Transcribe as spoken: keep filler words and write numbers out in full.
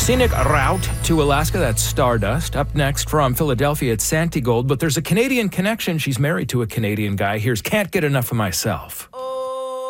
Scenic route to Alaska, that's Stardust. Up next from Philadelphia, it's Santigold, but there's a Canadian connection. She's married to a Canadian guy. Here's Can't Get Enough of Myself.